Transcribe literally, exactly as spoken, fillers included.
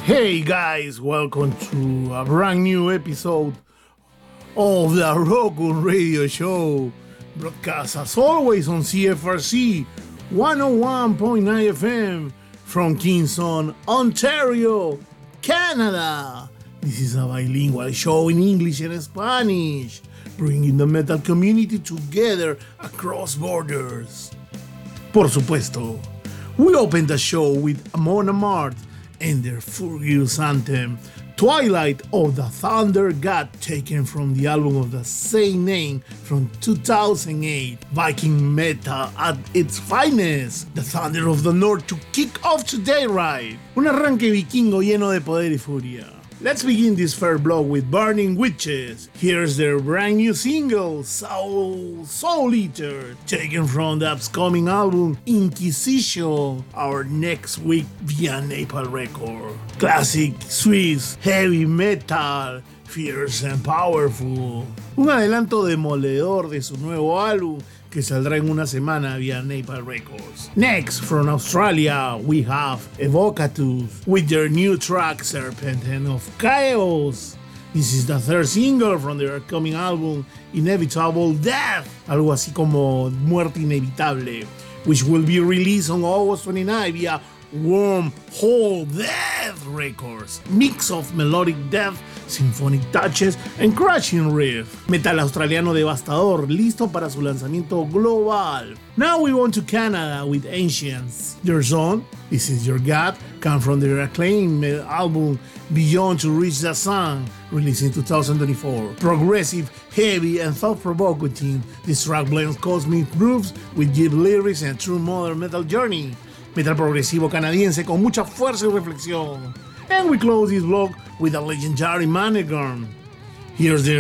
Hey guys, welcome to a brand new episode of the Rockun Radio Show, broadcast as always on C F R C one oh one point nine F M from Kingston, Ontario, Canada. This is a bilingual show in English and Spanish, bringing the metal community together across borders. Por supuesto, we opened the show with Amon Amarth and their furious anthem, Twilight of the Thunder God, taken from the album of the same name from two thousand eight. Viking metal at its finest, the Thunder of the North to kick off today, right? Un arranque vikingo lleno de poder y furia. Let's begin this fair block with Burning Witches. Here's their brand new single, Soul, Soul Eater, taken from the upcoming album Inquisition, our next week via Napalm Records. Classic Swiss heavy metal, fierce and powerful. Un adelanto demoledor de su nuevo álbum que saldrá en una semana via Napalm Records. Next, from Australia, we have Evocatus with their new track Serpent of Chaos. This is the third single from their upcoming album Inevitable Death, algo así como Muerte Inevitable, which will be released on August twenty-ninth via Wormhole Death Records. Mix of melodic death, symphonic touches, and crashing riff. Metal australiano devastador, listo para su lanzamiento global. Now we on to Canada with Ancients. Their song, This Is Your God, come from their acclaimed album Beyond to Reach the Sun, released in two thousand twenty-four. Progressive, heavy, and thought-provoking, this track blends cosmic grooves with deep lyrics and true modern metal journey. Metal progresivo canadiense con mucha fuerza y reflexión. And we close this vlog with a legendary Manegarm. Here's their